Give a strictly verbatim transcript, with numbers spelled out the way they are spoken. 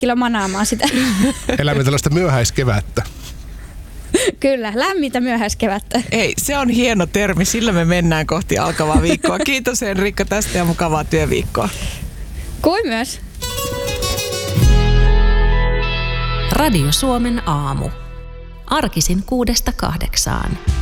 kyllä manaamaan sitä. Elämme tällaista myöhäiskevättä. Kyllä, lämmintä myöhäiskevättä. Ei, se on hieno termi, sillä me mennään kohti alkavaa viikkoa. Kiitos Henrikka tästä ja mukavaa työviikkoa. Kuin myös. Radio Suomen aamu. Arkisin kuudesta kahdeksaan.